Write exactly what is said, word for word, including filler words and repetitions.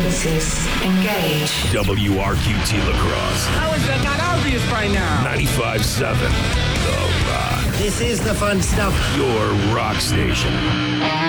frequencies. Engage. W R Q T La Crosse. How is that not obvious by now? ninety-five point seven The Rock. This is the fun stuff. Your rock station.